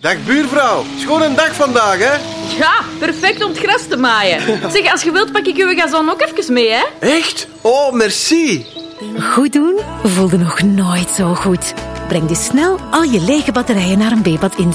Dag buurvrouw, schoon een dag vandaag, hè? Ja, perfect om het gras te maaien. Zeg, als je wilt pak ik uw gazon ook even mee, hè? Echt? Oh, merci. Goed doen voelde nog nooit zo goed. Breng dus snel al je lege batterijen naar een Bepat